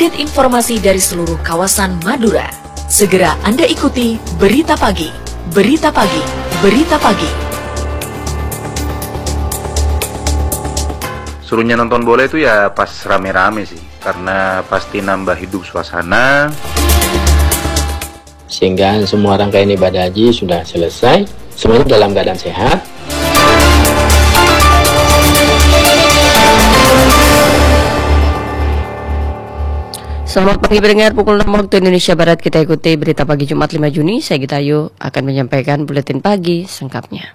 update informasi dari seluruh kawasan Madura. Segera Anda ikuti Berita Pagi, Berita Pagi, Berita Pagi. Suruhnya nonton bola itu ya pas rame-rame sih, karena pasti nambah hidup suasana. Sehingga semua rangkaian ibadah haji sudah selesai, semuanya dalam keadaan sehat. Selamat pagi pendengar, pukul 6 waktu Indonesia Barat kita ikuti Berita Pagi Jumat 5 Juni. Saya Gita Ayu akan menyampaikan buletin pagi sengkapnya.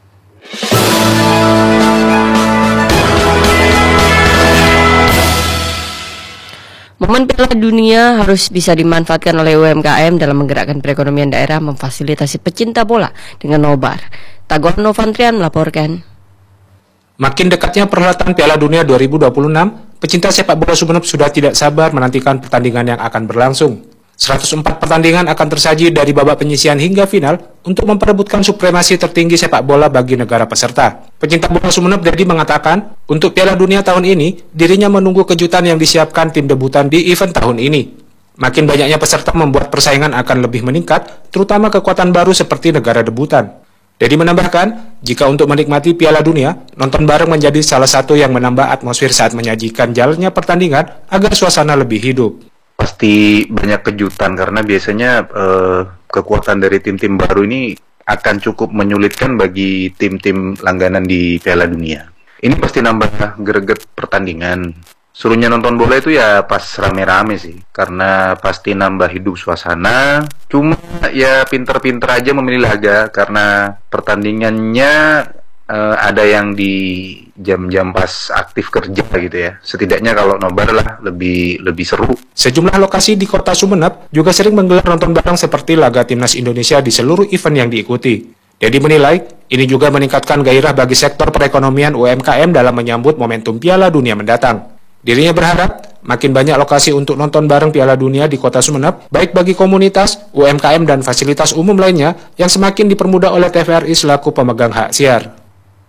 Momen Piala Dunia harus bisa dimanfaatkan oleh UMKM dalam menggerakkan perekonomian daerah, memfasilitasi pecinta bola dengan nobar. Tagor Novantrian melaporkan. Makin dekatnya perhelatan Piala Dunia 2026, pecinta sepak bola Sumeneb sudah tidak sabar menantikan pertandingan yang akan berlangsung. 104 pertandingan akan tersaji dari babak penyisihan hingga final untuk memperebutkan supremasi tertinggi sepak bola bagi negara peserta. Pecinta bola Sumeneb Dedi mengatakan, untuk Piala Dunia tahun ini, dirinya menunggu kejutan yang disiapkan tim debutan di event tahun ini. Makin banyaknya peserta membuat persaingan akan lebih meningkat, terutama kekuatan baru seperti negara debutan. Dedi menambahkan, jika untuk menikmati Piala Dunia, nonton bareng menjadi salah satu yang menambah atmosfer saat menyajikan jalannya pertandingan agar suasana lebih hidup. Pasti banyak kejutan karena biasanya kekuatan dari tim-tim baru ini akan cukup menyulitkan bagi tim-tim langganan di Piala Dunia. Ini pasti nambah greget pertandingan. Suruhnya nonton bola itu ya pas rame-rame sih, karena pasti nambah hidup suasana. Cuma ya pinter-pinter aja memilih laga, karena pertandingannya ada yang di jam-jam pas aktif kerja gitu ya. Setidaknya kalau nobar lah lebih seru. Sejumlah lokasi di kota Sumeneb juga sering menggelar nonton bareng seperti laga Timnas Indonesia di seluruh event yang diikuti. Dedi menilai, ini juga meningkatkan gairah bagi sektor perekonomian UMKM dalam menyambut momentum Piala Dunia mendatang. Dirinya berharap makin banyak lokasi untuk nonton bareng Piala Dunia di kota Sumeneb, baik bagi komunitas, UMKM, dan fasilitas umum lainnya yang semakin dipermudah oleh TVRI selaku pemegang hak siar.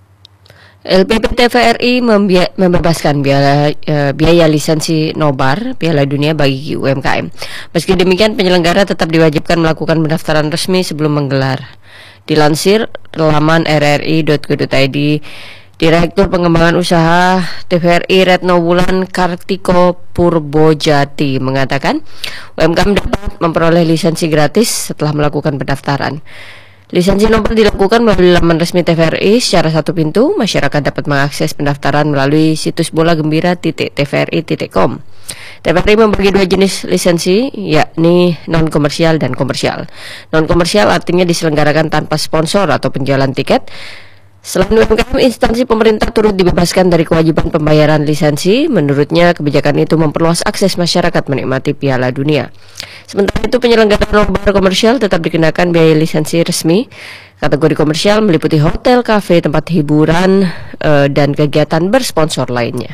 LPP TVRI membebaskan biaya lisensi nobar Piala Dunia bagi UMKM. Meski demikian, penyelenggara tetap diwajibkan melakukan pendaftaran resmi sebelum menggelar. Dilansir laman rri.go.id, Direktur Pengembangan Usaha TVRI Retno Wulan Kartiko Purbojati mengatakan UMKM dapat memperoleh lisensi gratis setelah melakukan pendaftaran. Lisensi nobar dilakukan melalui laman resmi TVRI secara satu pintu. Masyarakat dapat mengakses pendaftaran melalui situs bolagembira.tvri.com. TVRI membagi dua jenis lisensi, yakni non-komersial dan komersial. Non-komersial artinya diselenggarakan tanpa sponsor atau penjualan tiket. Selain UMKM, instansi pemerintah turut dibebaskan dari kewajiban pembayaran lisensi. Menurutnya, kebijakan itu memperluas akses masyarakat menikmati Piala Dunia. Sementara itu, penyelenggara nobar komersial tetap dikenakan biaya lisensi resmi. Kategori komersial meliputi hotel, kafe, tempat hiburan, dan kegiatan bersponsor lainnya.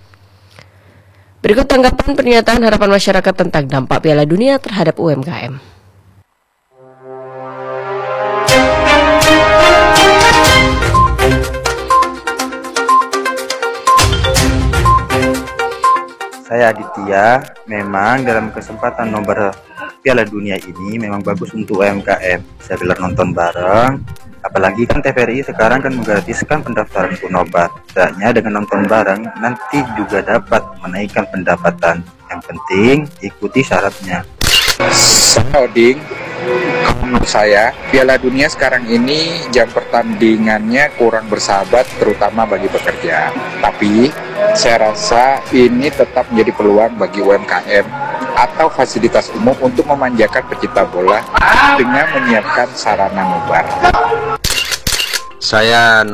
Berikut tanggapan pernyataan harapan masyarakat tentang dampak Piala Dunia terhadap UMKM. Saya Aditya, memang dalam kesempatan nobar Piala Dunia ini memang bagus untuk UMKM, bisa gelar nonton bareng, apalagi kan TVRI sekarang kan menggratiskan pendaftaran untuk nobar. Setidaknya dengan nonton bareng nanti juga dapat menaikkan pendapatan. Yang penting ikuti syaratnya. Oding, menurut saya Piala Dunia sekarang ini jam pertandingannya kurang bersahabat, terutama bagi pekerja. Tapi saya rasa ini tetap menjadi peluang bagi UMKM atau fasilitas umum untuk memanjakan pecinta bola dengan menyiapkan sarana nobar. Saya